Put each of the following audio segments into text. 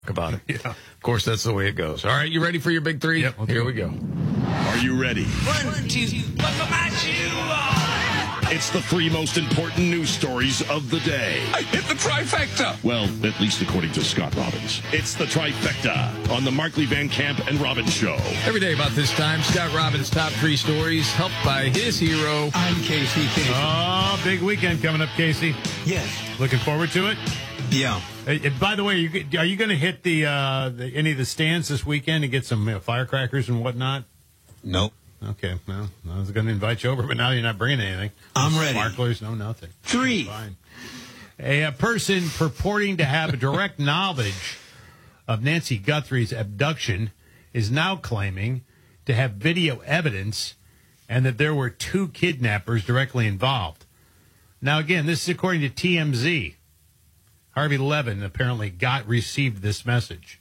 about it. Yeah. Of course, that's the way it goes. All right, you ready for your big three? Yep. Here we go. Are you ready? 1, 2, buckle my shoe on. It's the three most important news stories of the day. I hit the trifecta. Well, at least according to Scott Robbins. It's the trifecta on the Markley Van Camp and Robbins Show. Every day about this time, Scott Robbins' top three stories, helped by his hero. I'm Casey Kasem. Oh, big weekend coming up, Casey. Yes. Looking forward to it. Yeah. By the way, are you going to hit any of the stands this weekend and get some firecrackers and whatnot? Nope. Okay, well, I was going to invite you over, but now you're not bringing anything. I'm ready. Sparklers, no nothing. 3. Fine. A person purporting to have direct knowledge of Nancy Guthrie's abduction is now claiming to have video evidence and that there were 2 kidnappers directly involved. Now, again, this is according to TMZ. Harvey Levin apparently received this message.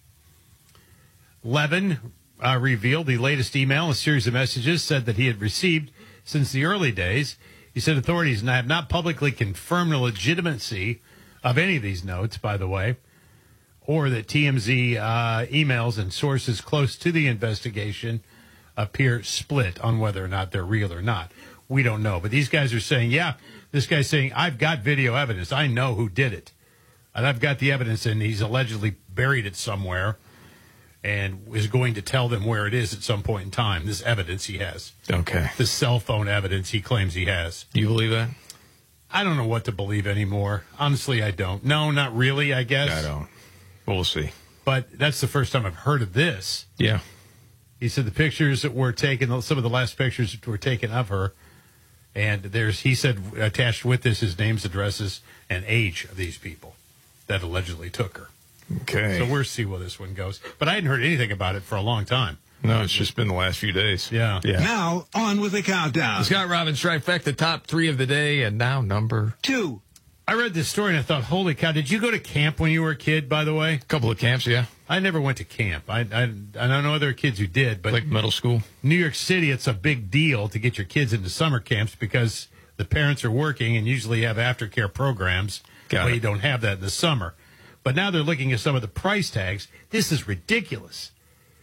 Levin revealed the latest email, a series of messages said that he had received since the early days. He said authorities have not publicly confirmed the legitimacy of any of these notes, by the way, or that TMZ emails and sources close to the investigation appear split on whether or not they're real or not. We don't know. But these guys are saying, yeah, this guy's saying, I've got video evidence. I know who did it. And I've got the evidence, and he's allegedly buried it somewhere and is going to tell them where it is at some point in time, this evidence he has. Okay. The cell phone evidence he claims he has. Do you believe that? I don't know what to believe anymore. Honestly, I don't. No, not really, I guess. I don't. Well, we'll see. But that's the first time I've heard of this. Yeah. He said the pictures that were taken, some of the last pictures that were taken of her, and he said attached with this is names, addresses, and age of these people that allegedly took her. Okay. So we'll see where this one goes. But I hadn't heard anything about it for a long time. No, it's just been the last few days. Yeah. Now, on with the countdown. Scott Robbins trifecta, top 3 of the day, and now number 2. I read this story and I thought, holy cow, did you go to camp when you were a kid, by the way? a couple of camps, yeah. I never went to camp. I don't know other kids who did, but Like middle school. New York City, it's a big deal to get your kids into summer camps because the parents are working and usually have aftercare programs. Got it. You don't have that in the summer. But now they're looking at some of the price tags. This is ridiculous.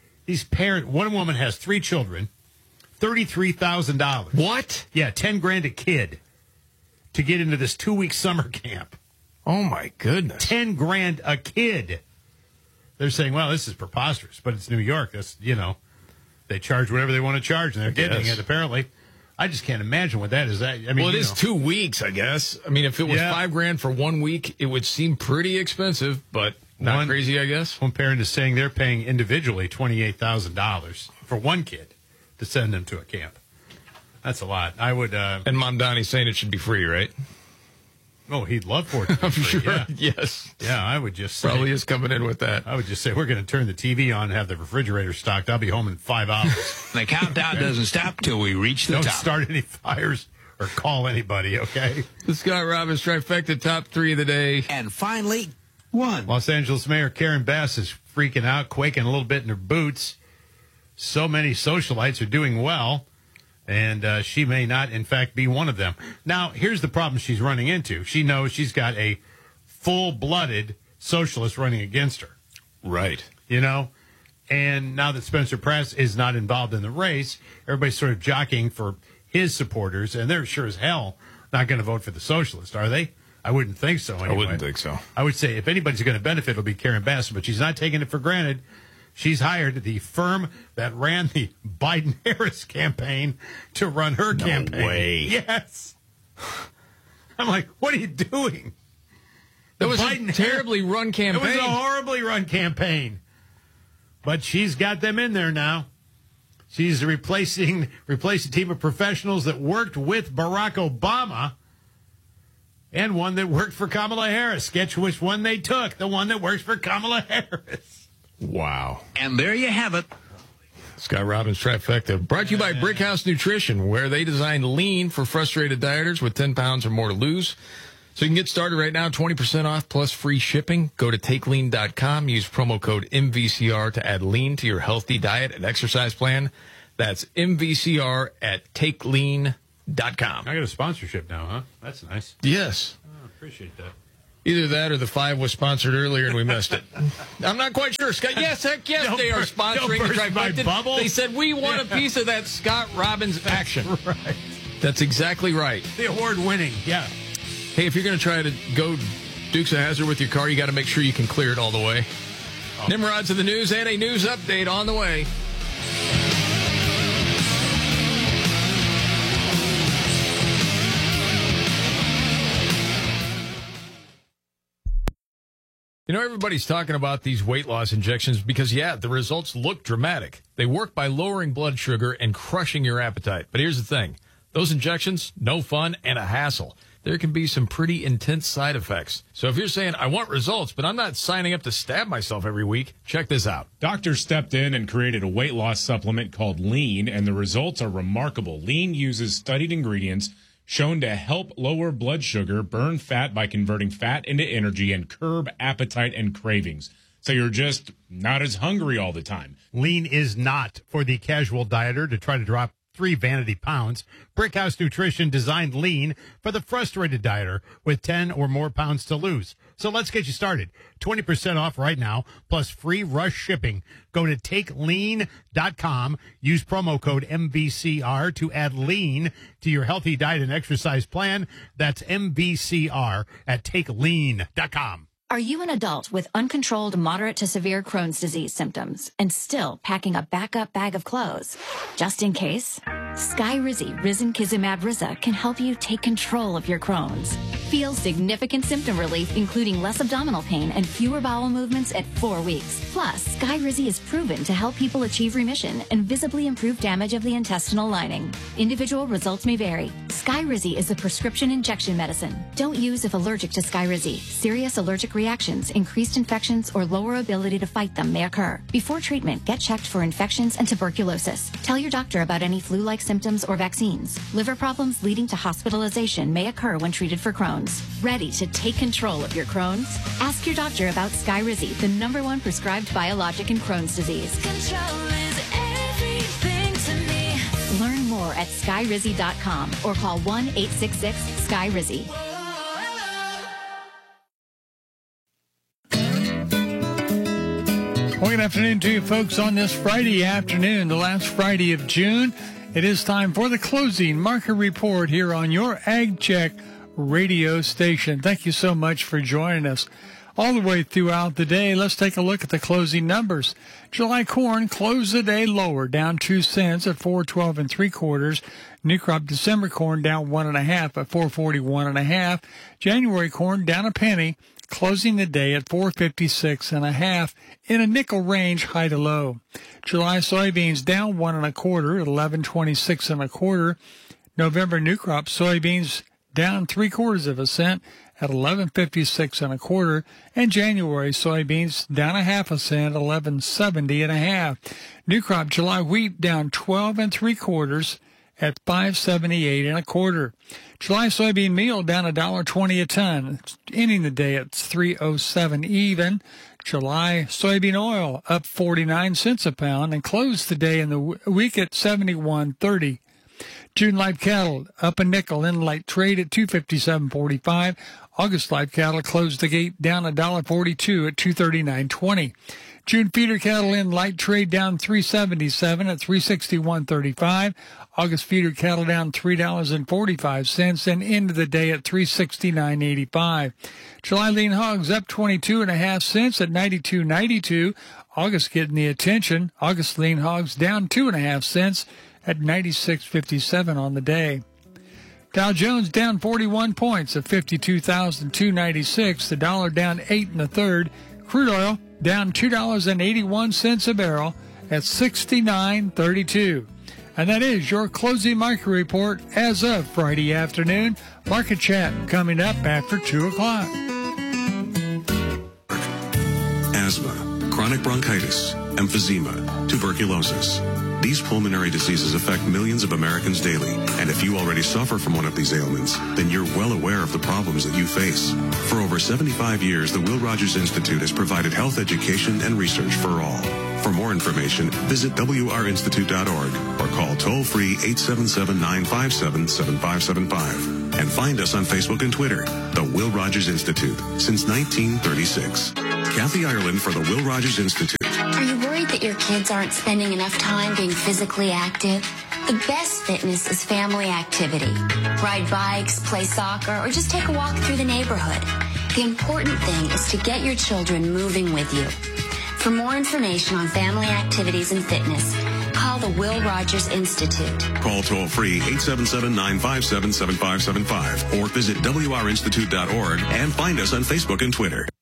One woman has 3 children, $33,000. What? Yeah, $10,000 a kid to get into this 2-week summer camp. Oh, my goodness. $10,000 a kid. They're saying, well, this is preposterous, but it's New York. That's, they charge whatever they want to charge, and they're getting it, apparently. I just can't imagine what that is. I mean, Well, it is 2 weeks, I guess. I mean, if it was $5,000 for 1 week, it would seem pretty expensive, but not crazy, I guess. One parent is saying they're paying individually $28,000 for one kid to send them to a camp. That's a lot. I would. And Mom Donnie's saying it should be free, right? Oh, he'd love for it to be I'm free, sure. yeah. Yes. Yeah, I would just say. Probably is coming in with that. I would just say, we're going to turn the TV on and have the refrigerator stocked. I'll be home in 5 hours. The countdown doesn't stop till we reach the Don't top. start any fires or call anybody, okay? The Scott Robbins trifecta, top 3 of the day. And finally, 1. Los Angeles Mayor Karen Bass is freaking out, quaking a little bit in her boots. So many socialites are doing well, and she may not, in fact, be one of them. Now, here's the problem she's running into. She knows she's got a full-blooded socialist running against her. Right. And now that Spencer Pratt is not involved in the race, everybody's sort of jockeying for his supporters, and they're sure as hell not going to vote for the socialist, are they? I wouldn't think so, anyway. I wouldn't think so. I would say if anybody's going to benefit, it'll be Karen Bass, but she's not taking it for granted. She's hired the firm that ran the Biden-Harris campaign to run her campaign. No way. Yes. I'm like, what are you doing? That was a terribly run campaign. It was a horribly run campaign. But she's got them in there now. She's replacing a team of professionals that worked with Barack Obama and one that worked for Kamala Harris. Guess which one they took? The one that works for Kamala Harris. Wow. And there you have it. Scott Robbins trifecta, brought to you by Brickhouse Nutrition, where they designed lean for frustrated dieters with 10 pounds or more to lose. So you can get started right now, 20% off plus free shipping. Go to takelean.com. Use promo code MVCR to add lean to your healthy diet and exercise plan. That's MVCR at takelean.com. I got a sponsorship now, huh? That's nice. Yes. Oh, appreciate that. Either that or the 5 was sponsored earlier and we missed it. I'm not quite sure. Scott, yes, heck yes, they are sponsoring the Trifecta. They said, we want a piece of that Scott Robbins action. That's right. That's exactly right. The award-winning, yeah. Hey, if you're going to try to go Dukes of Hazzard with your car, you got to make sure you can clear it all the way. Nimrod's in the news and a news update on the way. You know, everybody's talking about these weight loss injections because, yeah, the results look dramatic. They work by lowering blood sugar and crushing your appetite. But here's the thing. Those injections, no fun and a hassle. There can be some pretty intense side effects. So if you're saying, I want results, but I'm not signing up to stab myself every week, check this out. Doctors stepped in and created a weight loss supplement called Lean, and the results are remarkable. Lean uses studied ingredients shown to help lower blood sugar, burn fat by converting fat into energy, and curb appetite and cravings. So you're just not as hungry all the time. Lean is not for the casual dieter to try to drop 3 vanity pounds. Brickhouse Nutrition designed Lean for the frustrated dieter with 10 or more pounds to lose. So let's get you started. 20% off right now, plus free rush shipping. Go to TakeLean.com. Use promo code MVCR to add Lean to your healthy diet and exercise plan. That's MVCR at TakeLean.com. Are you an adult with uncontrolled moderate to severe Crohn's disease symptoms and still packing a backup bag of clothes? Just in case, Skyrizi Risankizumab Riza can help you take control of your Crohn's. Feel significant symptom relief, including less abdominal pain and fewer bowel movements at 4 weeks. Plus, Skyrizi is proven to help people achieve remission and visibly improve damage of the intestinal lining. Individual results may vary. Skyrizi is a prescription injection medicine. Don't use if allergic to Skyrizi. Serious allergic reactions, increased infections, or lower ability to fight them may occur. Before treatment, get checked for infections and tuberculosis. Tell your doctor about any flu-like symptoms or vaccines. Liver problems leading to hospitalization may occur when treated for Crohn's. Ready to take control of your Crohn's? Ask your doctor about Skyrizi, the #1 prescribed biologic in Crohn's disease. Control is everything to me. Learn more at Skyrizi.com or call 1-866-SKYRIZI. Well, good afternoon to you folks on this Friday afternoon, the last Friday of June. It is time for the closing market report here on your Ag Check radio station. Thank you so much for joining us all the way throughout the day. Let's take a look at the closing numbers. July corn closed the day lower, down 2 cents at 4.12 3/4. New crop December corn down 1.5 at 4.41 1/2. January corn down a penny, closing the day at 4.56 1/2 in a nickel range high to low. July soybeans down 1 1/4 at 11.26 1/4. November new crop soybeans down 3/4 cent at 11.56 1/4, and January soybeans down 0.5 cent at 11.70 1/2. New crop July wheat down 12 3/4 at 5.78 1/4. July soybean meal down $1.20 a ton, ending the day at 3.07 even. July soybean oil up 49 cents a pound and closed the day in the week at 71.30. June live cattle up a nickel in light trade at 257.45. August live cattle closed the gate down $1.42 at 239.20. June feeder cattle in light trade down $3.77 at 361.35. August feeder cattle down $3.45 and into the day at 369.85. July lean hogs up 22.5 cents at 92.92. August getting the attention. August lean hogs down 2.5 cents at 96.57 on the day. Dow Jones down 41 points at 52,296. The dollar down 8 1/3. Crude oil down $2.81 a barrel at 69.32. And that is your closing market report as of Friday afternoon. Market chat coming up after 2 o'clock. Asthma, chronic bronchitis, emphysema, tuberculosis. These pulmonary diseases affect millions of Americans daily, and if you already suffer from one of these ailments, then you're well aware of the problems that you face. For over 75 years, the Will Rogers Institute has provided health education and research for all. For more information, visit wrinstitute.org or call toll-free 877-957-7575. And find us on Facebook and Twitter, the Will Rogers Institute, since 1936. Kathy Ireland for the Will Rogers Institute. Are you worried that your kids aren't spending enough time being physically active? The best fitness is family activity. Ride bikes, play soccer, or just take a walk through the neighborhood. The important thing is to get your children moving with you. For more information on family activities and fitness, call the Will Rogers Institute. Call toll-free 877-957-7575 or visit wrinstitute.org and find us on Facebook and Twitter.